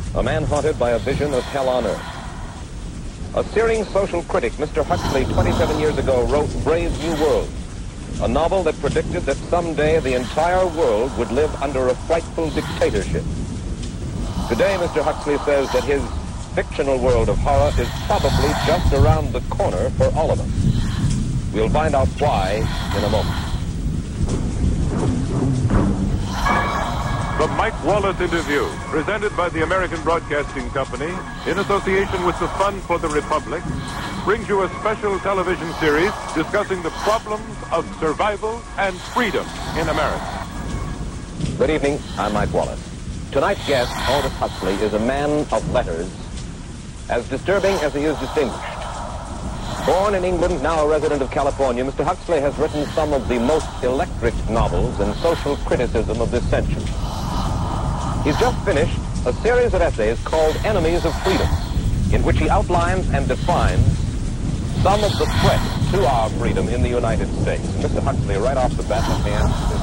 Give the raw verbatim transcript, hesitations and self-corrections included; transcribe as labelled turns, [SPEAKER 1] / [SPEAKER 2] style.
[SPEAKER 1] a man haunted by a vision of hell on earth. A searing social critic, Mister Huxley, twenty-seven years ago, wrote Brave New World, a novel that predicted that someday the entire world would live under a frightful dictatorship. Today, Mister Huxley says that his fictional world of horror is probably just around the corner for all of us. We'll find out why in a moment.
[SPEAKER 2] The Mike Wallace Interview, presented by the American Broadcasting Company in association with the Fund for the Republic, brings you a special television series discussing the problems of survival and freedom in America.
[SPEAKER 1] Good evening, I'm Mike Wallace. Tonight's guest, Aldous Huxley, is a man of letters, as disturbing as he is distinguished. Born in England, now a resident of California, Mister Huxley has written some of the most electric novels in social criticism of this century. He's just finished a series of essays called Enemies of Freedom, in which he outlines and defines some of the threats to our freedom in the United States. Mister Huxley, right off the bat, let me ask